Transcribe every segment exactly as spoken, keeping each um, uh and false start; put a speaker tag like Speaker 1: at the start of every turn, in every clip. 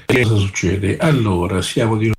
Speaker 1: Cosa succede? Allora, siamo di nuovo.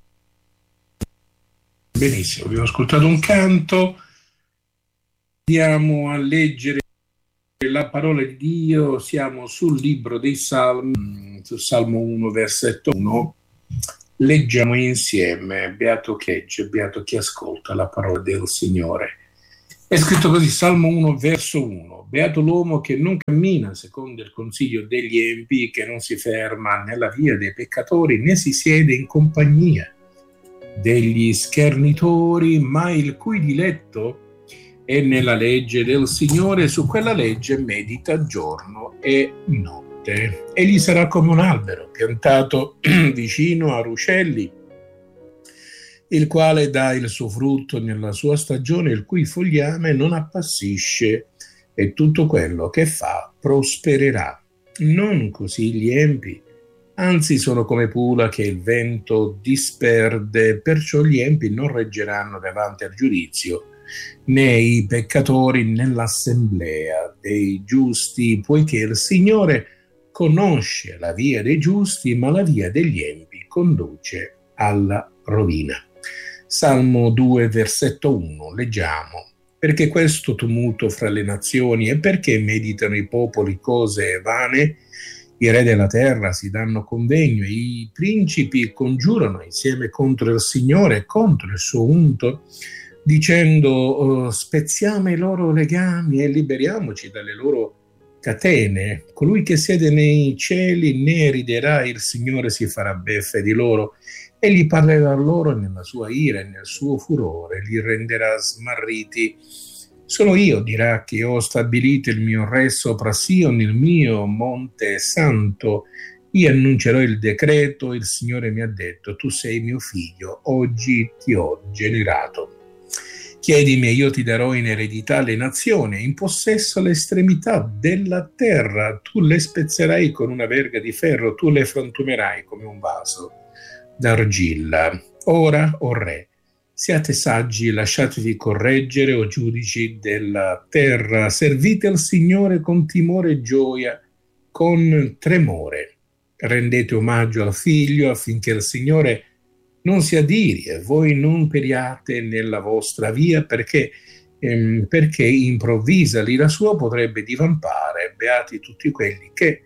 Speaker 1: Benissimo, abbiamo ascoltato un canto, andiamo a leggere la parola di Dio, siamo sul libro dei Salmi, sul Salmo uno, versetto uno, leggiamo insieme, beato chi legge, beato chi ascolta la parola del Signore. È scritto così, Salmo uno, verso uno, beato l'uomo che non cammina secondo il consiglio degli empi, che non si ferma nella via dei peccatori, né si siede in compagnia degli schernitori, ma il cui diletto è nella legge del Signore, su quella legge medita giorno e notte. Egli sarà come un albero piantato vicino a ruscelli, il quale dà il suo frutto nella sua stagione, il cui fogliame non appassisce, e tutto quello che fa prospererà. Non così gli empi, anzi sono come pula che il vento disperde, perciò gli empi non reggeranno davanti al giudizio, né i peccatori nell'assemblea dei giusti, poiché il Signore conosce la via dei giusti, ma la via degli empi conduce alla rovina. Salmo due, versetto uno, leggiamo: perché questo tumulto fra le nazioni, e perché meditano i popoli cose vane? I re della terra si danno convegno, i principi congiurano insieme contro il Signore e contro il suo unto, dicendo oh, spezziamo i loro legami e liberiamoci dalle loro catene. Colui che siede nei cieli ne riderà, il Signore si farà beffe di loro. Egli parlerà loro nella sua ira e nel suo furore, li renderà smarriti. Sono io, dirà, che ho stabilito il mio re sopra Sion, nel mio monte santo. Io annuncerò il decreto, il Signore mi ha detto, tu sei mio figlio, oggi ti ho generato. Chiedimi e io ti darò in eredità le nazioni, in possesso all'estremità della terra. Tu le spezzerai con una verga di ferro, tu le frantumerai come un vaso d'argilla. Ora, o re, siate saggi, lasciatevi correggere, o giudici della terra, servite al Signore con timore e gioia, con tremore. Rendete omaggio al Figlio, affinché il Signore non si adiri e voi non periate nella vostra via, perché, ehm, perché improvvisa l'ira sua potrebbe divampare. Beati tutti quelli che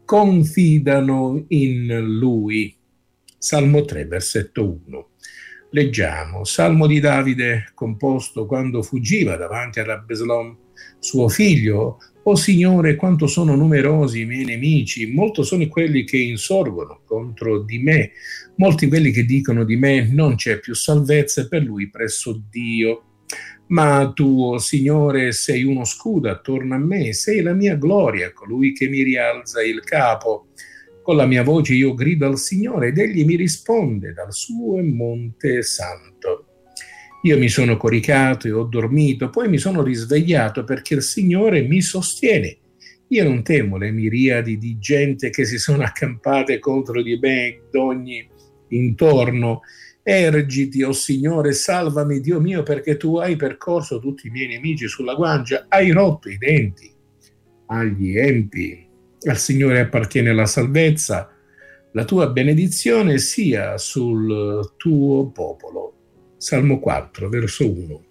Speaker 1: confidano in Lui. Salmo tre, versetto uno. Leggiamo, Salmo di Davide, composto quando fuggiva davanti ad Absalom, suo figlio. O Signore, quanto sono numerosi i miei nemici, molto sono quelli che insorgono contro di me, molti quelli che dicono di me non c'è più salvezza per lui presso Dio. Ma tu, o Signore, sei uno scudo attorno a me, sei la mia gloria, colui che mi rialza il capo. Con la mia voce io grido al Signore ed egli mi risponde dal suo monte santo. Io mi sono coricato e ho dormito, poi mi sono risvegliato perché il Signore mi sostiene. Io non temo le miriadi di gente che si sono accampate contro di me d'ogni intorno. Ergiti, o Signore, salvami, Dio mio, perché tu hai percorso tutti i miei nemici sulla guancia, hai rotto i denti agli empi. Al Signore appartiene la salvezza, la tua benedizione sia sul tuo popolo. Salmo quattro, verso uno.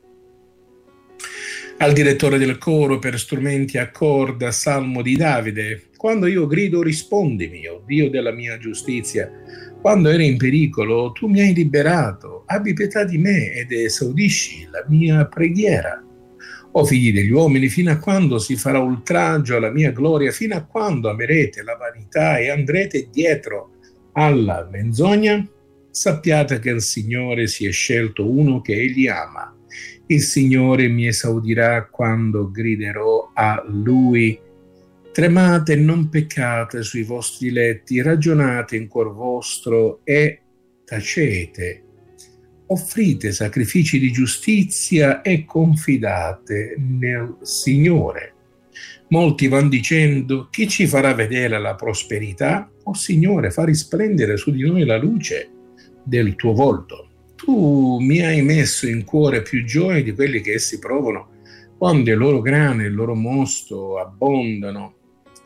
Speaker 1: Al direttore del coro per strumenti a corda, Salmo di Davide. Quando io grido, rispondimi, o Dio della mia giustizia. Quando ero in pericolo, tu mi hai liberato. Abbi pietà di me ed esaudisci la mia preghiera. O figli degli uomini, fino a quando si farà oltraggio alla mia gloria? Fino a quando amerete la vanità e andrete dietro alla menzogna? Sappiate che il Signore si è scelto uno che egli ama. Il Signore mi esaudirà quando griderò a Lui. Tremate e non peccate sui vostri letti, ragionate in cuor vostro e tacete. Offrite sacrifici di giustizia e confidate nel Signore. Molti vanno dicendo, chi ci farà vedere la prosperità? O Signore, fa risplendere su di noi la luce del tuo volto. Tu mi hai messo in cuore più gioia di quelli che essi provano, quando il loro grano e il loro mosto abbondano.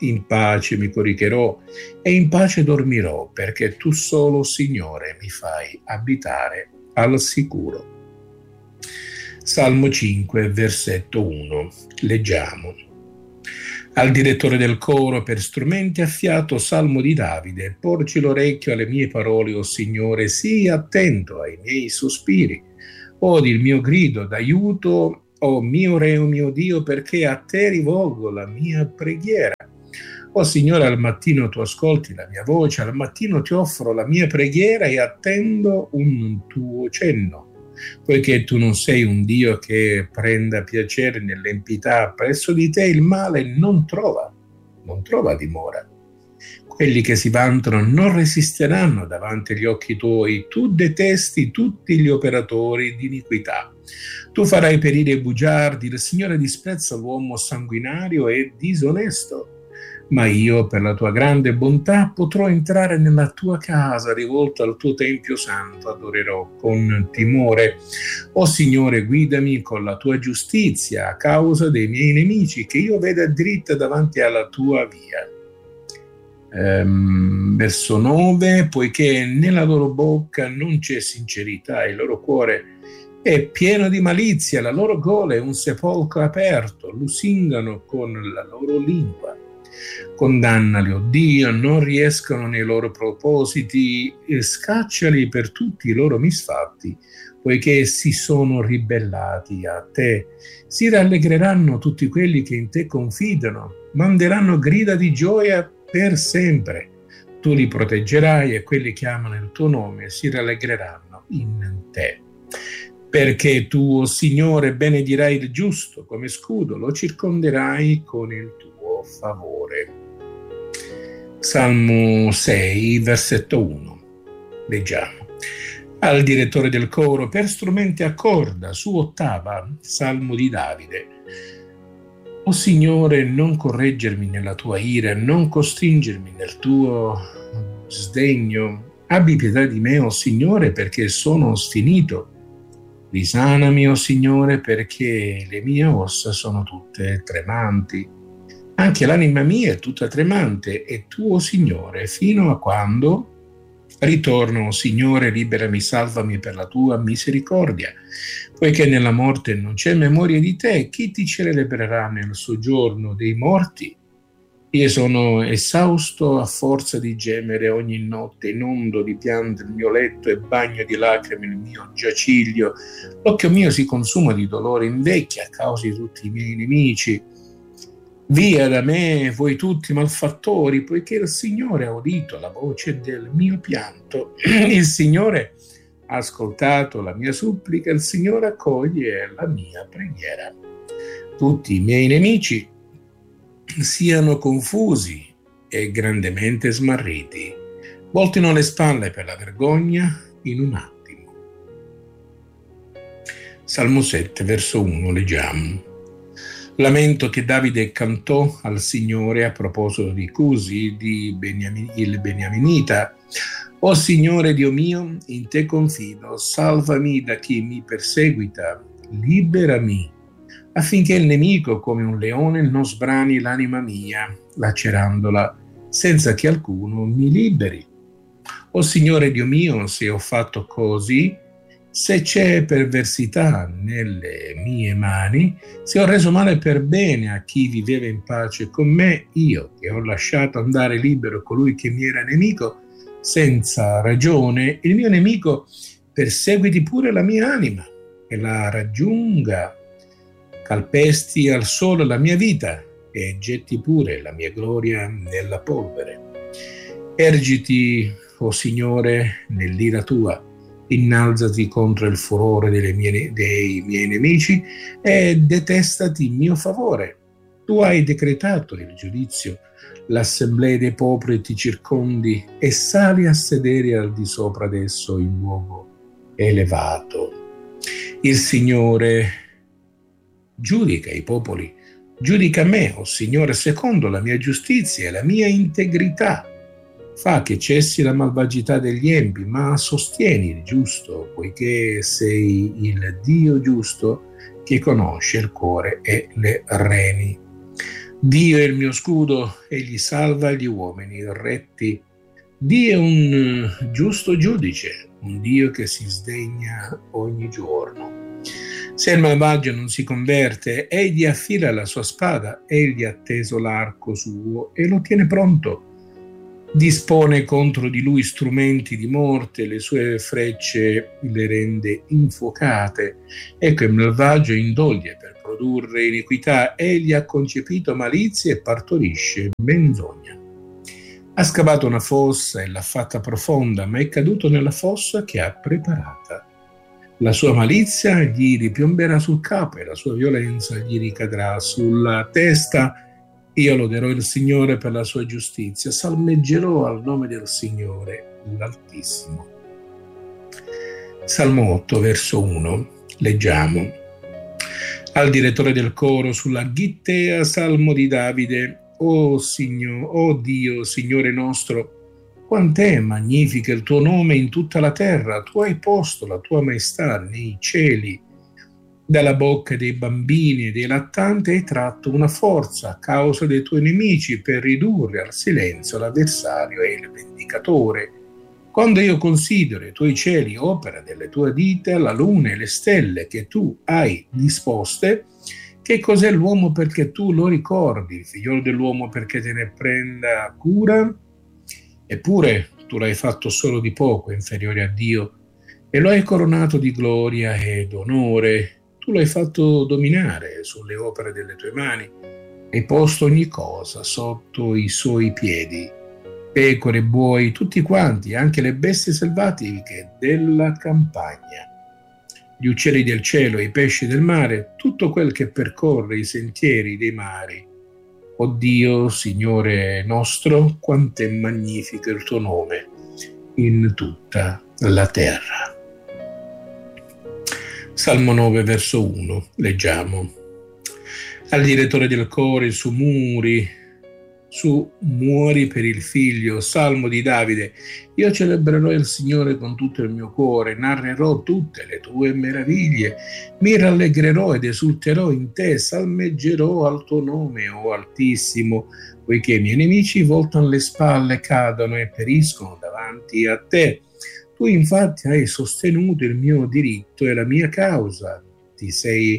Speaker 1: In pace mi coricherò e in pace dormirò, perché tu solo, Signore, mi fai abitare al sicuro. Salmo cinque, versetto uno. Leggiamo. Al direttore del coro per strumenti a fiato, Salmo di Davide. Porgi l'orecchio alle mie parole, o Signore, sii attento ai miei sospiri. Odi il mio grido d'aiuto, o mio Re, o mio Dio, perché a te rivolgo la mia preghiera. O Signore, al mattino tu ascolti la mia voce, al mattino ti offro la mia preghiera e attendo un tuo cenno. Poiché tu non sei un Dio che prenda piacere nell'empità, presso di te il male non trova, non trova dimora. Quelli che si vantano non resisteranno davanti agli occhi tuoi, tu detesti tutti gli operatori di iniquità. Tu farai perire i bugiardi, il Signore disprezza l'uomo sanguinario e disonesto. Ma io, per la tua grande bontà, potrò entrare nella tua casa, rivolto al tuo tempio santo, adorerò con timore. O Signore, guidami con la tua giustizia a causa dei miei nemici, che io veda dritta davanti alla tua via. Ehm, verso nove, poiché nella loro bocca non c'è sincerità, il loro cuore è pieno di malizia, la loro gola è un sepolcro aperto, lusingano con la loro lingua. Condannali, o Dio, non riescono nei loro propositi, e scacciali per tutti i loro misfatti, poiché si sono ribellati a te. Si rallegreranno tutti quelli che in te confidano, manderanno grida di gioia per sempre. Tu li proteggerai e quelli che amano il tuo nome si rallegreranno in te. Perché tu, o Signore, benedirai il giusto come scudo, lo circonderai con il tuo favore. Salmo sei, versetto uno. Leggiamo. Al direttore del coro per strumenti a corda, su ottava, Salmo di Davide. O Signore, non correggermi nella tua ira, non costringermi nel tuo sdegno. Abbi pietà di me, o Signore, perché sono sfinito. Risanami, o Signore, perché le mie ossa sono tutte tremanti. Anche l'anima mia è tutta tremante, e tu, o Signore, fino a quando? Ritorno, o Signore, liberami, salvami per la tua misericordia. Poiché nella morte non c'è memoria di te, chi ti celebrerà nel soggiorno dei morti? Io sono esausto a forza di gemere ogni notte, inondo di pianto il mio letto e bagno di lacrime il mio giaciglio. L'occhio mio si consuma di dolore, invecchia a causa di tutti i miei nemici. Via da me voi tutti malfattori, poiché il Signore ha udito la voce del mio pianto. Il Signore ha ascoltato la mia supplica, il Signore accoglie la mia preghiera. Tutti i miei nemici siano confusi e grandemente smarriti, voltino le spalle per la vergogna in un attimo. Salmo sette, verso uno, leggiamo. Lamento che Davide cantò al Signore a proposito di Cusi, di Beniamin, il Beniaminita. O Signore Dio mio, in te confido, salvami da chi mi perseguita, liberami, affinché il nemico come un leone non sbrani l'anima mia, lacerandola, senza che alcuno mi liberi. O Signore Dio mio, se ho fatto così, se c'è perversità nelle mie mani, se ho reso male per bene a chi viveva in pace con me, io che ho lasciato andare libero colui che mi era nemico, senza ragione, il mio nemico perseguiti pure la mia anima e la raggiunga, calpesti al sole la mia vita e getti pure la mia gloria nella polvere. Ergiti, o Signore, nell'ira tua, innalzati contro il furore delle mie, dei miei nemici e detestati in mio favore. Tu hai decretato il giudizio, l'assemblea dei popoli ti circondi e sali a sedere al di sopra d'esso in luogo elevato. Il Signore giudica i popoli, giudica me, o Signore, secondo la mia giustizia e la mia integrità. Fa che cessi la malvagità degli empi, ma sostieni il giusto, poiché sei il Dio giusto che conosce il cuore e le reni. Dio è il mio scudo, egli salva gli uomini retti. Dio è un giusto giudice, un Dio che si sdegna ogni giorno. Se il malvagio non si converte, egli affila la sua spada, egli ha teso l'arco suo e lo tiene pronto. Dispone contro di lui strumenti di morte, le sue frecce le rende infuocate. Ecco il malvagio indoglie per produrre iniquità, egli ha concepito malizia e partorisce menzogna. Ha scavato una fossa e l'ha fatta profonda, ma è caduto nella fossa che ha preparata. La sua malizia gli ripiomberà sul capo e la sua violenza gli ricadrà sulla testa. Io loderò il Signore per la sua giustizia, salmeggerò al nome del Signore, l'Altissimo. Salmo otto, verso uno, leggiamo. Al direttore del coro sulla Gittea, Salmo di Davide. O Signore, o Dio, Signore nostro, quant'è magnifico il tuo nome in tutta la terra, tu hai posto la tua maestà nei cieli. Dalla bocca dei bambini e dei lattanti hai tratto una forza a causa dei tuoi nemici per ridurre al silenzio l'avversario e il vendicatore. Quando io considero i tuoi cieli, opera delle tue dita, la luna e le stelle che tu hai disposte, che cos'è l'uomo perché tu lo ricordi, il figliolo dell'uomo perché te ne prenda cura? Eppure tu l'hai fatto solo di poco, inferiore a Dio, e lo hai coronato di gloria ed onore. Tu l'hai fatto dominare sulle opere delle tue mani, hai posto ogni cosa sotto i suoi piedi, pecore, buoi, tutti quanti, anche le bestie selvatiche della campagna, gli uccelli del cielo, i pesci del mare, tutto quel che percorre i sentieri dei mari. O Dio, Signore nostro, quanto è magnifico il tuo nome in tutta la terra. Salmo nove, verso uno, leggiamo. Al direttore del coro su muri, su muori per il figlio, Salmo di Davide. Io celebrerò il Signore con tutto il mio cuore, narrerò tutte le tue meraviglie, mi rallegrerò ed esulterò in te, salmeggerò al tuo nome, o Altissimo, poiché i miei nemici voltano le spalle, cadono e periscono davanti a te. Tu infatti hai sostenuto il mio diritto e la mia causa, ti sei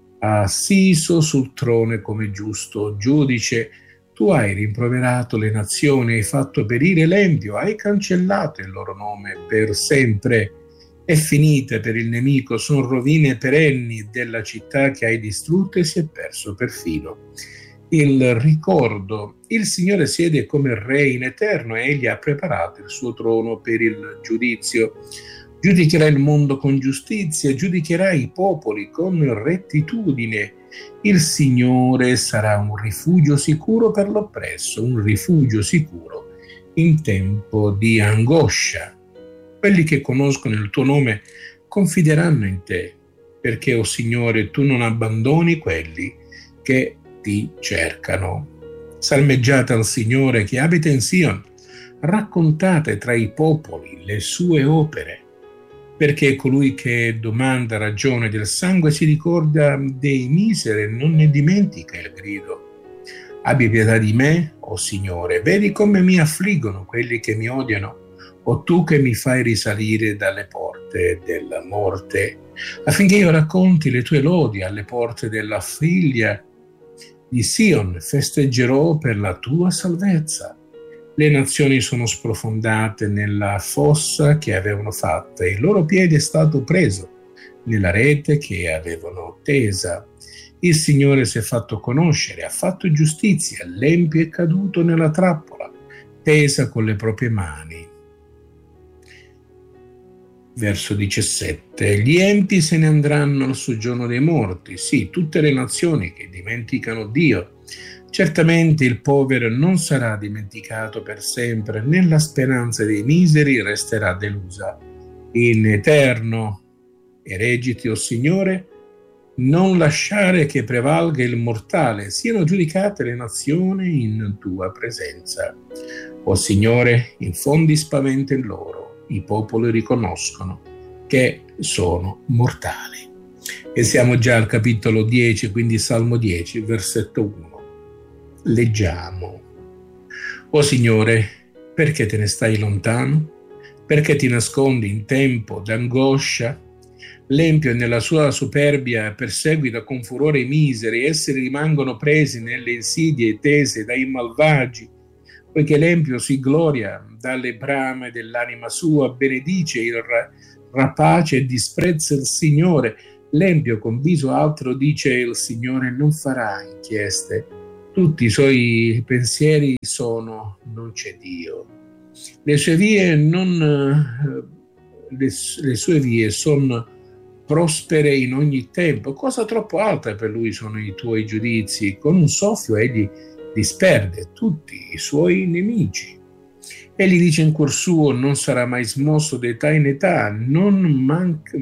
Speaker 1: assiso sul trono come giusto giudice. Tu hai rimproverato le nazioni, hai fatto perire l'empio, hai cancellato il loro nome per sempre. È finita per il nemico, sono rovine perenni della città che hai distrutto e si è perso perfino il ricordo. Il Signore siede come re in eterno e egli ha preparato il suo trono per il giudizio. Giudicherà il mondo con giustizia, giudicherà i popoli con rettitudine. Il Signore sarà un rifugio sicuro per l'oppresso, un rifugio sicuro in tempo di angoscia. Quelli che conoscono il tuo nome confideranno in te, perché, o Signore, tu non abbandoni quelli che ti cercano. Salmeggiate al Signore che abita in Sion, raccontate tra i popoli le sue opere, perché colui che domanda ragione del sangue si ricorda dei miseri e non ne dimentica il grido. Abbi pietà di me, o Signore, vedi come mi affliggono quelli che mi odiano, o tu che mi fai risalire dalle porte della morte, affinché io racconti le tue lodi alle porte della figlia di Sion, festeggerò per la tua salvezza. Le nazioni sono sprofondate nella fossa che avevano fatta e il loro piede è stato preso nella rete che avevano tesa. Il Signore si è fatto conoscere, ha fatto giustizia, l'empio è caduto nella trappola, tesa con le proprie mani. Verso diciassette. Gli empi se ne andranno al soggiorno dei morti, sì, tutte le nazioni che dimenticano Dio. Certamente il povero non sarà dimenticato per sempre, né la speranza dei miseri resterà delusa. In eterno, eregiti, o Signore, non lasciare che prevalga il mortale, siano giudicate le nazioni in tua presenza. O Signore, infondi spavento in loro, i popoli riconoscono che sono mortali. E siamo già al capitolo dieci, quindi Salmo dieci, versetto uno. Leggiamo. O Signore, perché te ne stai lontano? Perché ti nascondi in tempo d'angoscia? L'empio nella sua superbia perseguita con furore i miseri, essi rimangono presi nelle insidie tese dai malvagi, poiché l'empio si gloria dalle brame dell'anima sua, benedice il rapace e disprezza il Signore. L'empio con viso altro dice: il Signore non farà inchieste. Tutti i suoi pensieri sono: non c'è Dio. Le sue vie non le, le sue vie sono prospere in ogni tempo. Cosa troppo alta per lui sono i tuoi giudizi. Con un soffio egli disperde tutti i suoi nemici. Egli dice in cuor suo: non sarà mai smosso d'età in età, non manca,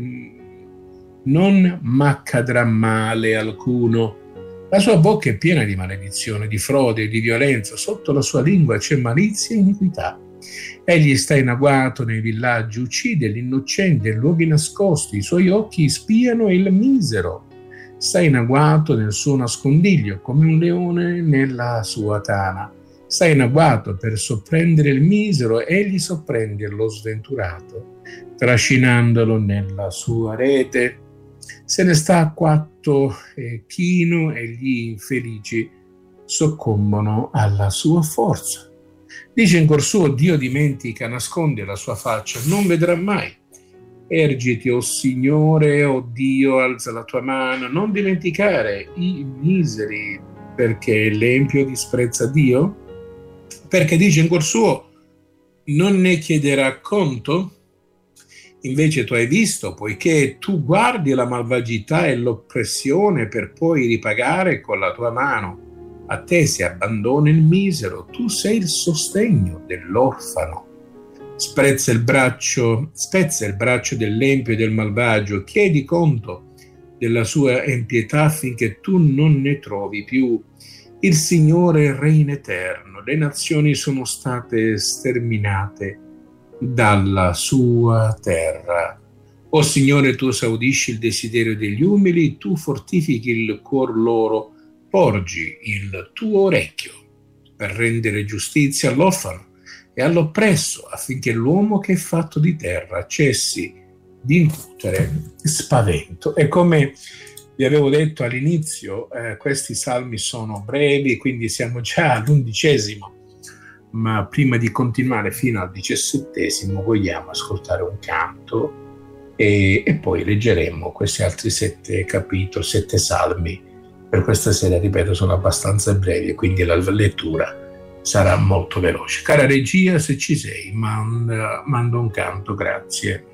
Speaker 1: non m'accadrà male alcuno. La sua bocca è piena di maledizione, di frode e di violenza, sotto la sua lingua c'è malizia e iniquità. Egli sta in agguato nei villaggi, uccide l'innocente in luoghi nascosti, i suoi occhi spiano il misero. Sta in agguato nel suo nascondiglio, come un leone nella sua tana. Sta in agguato per sorprendere il misero, egli sorprende lo sventurato, trascinandolo nella sua rete. Se ne sta acquatto e chino e gli infelici soccombono alla sua forza. Dice in cuor suo: Dio dimentica, nasconde la sua faccia, non vedrà mai. Ergiti, o Signore, o Dio, alza la tua mano, non dimenticare i miseri, perché l'empio disprezza Dio? Perché dice in cuor suo: non ne chiederà conto? Invece tu hai visto, poiché tu guardi la malvagità e l'oppressione per poi ripagare con la tua mano. A te si abbandona il misero, tu sei il sostegno dell'orfano. Sprezza il braccio, spezza il braccio dell'empio e del malvagio, chiedi conto della sua empietà affinché tu non ne trovi più. Il Signore è il Re in eterno, le nazioni sono state sterminate dalla sua terra. O Signore, tu esaudisci il desiderio degli umili, tu fortifichi il cuor loro, porgi il tuo orecchio per rendere giustizia all'orfano e all'oppresso, affinché l'uomo che è fatto di terra cessi di incutere spavento. E come vi avevo detto all'inizio, eh, questi salmi sono brevi, quindi siamo già all'undicesimo, ma prima di continuare fino al diciassettesimo vogliamo ascoltare un canto e, e poi leggeremo questi altri sette capitoli, sette salmi. Per questa sera, ripeto, sono abbastanza brevi e quindi la lettura sarà molto veloce. Cara regia, se ci sei, manda, manda un canto, grazie.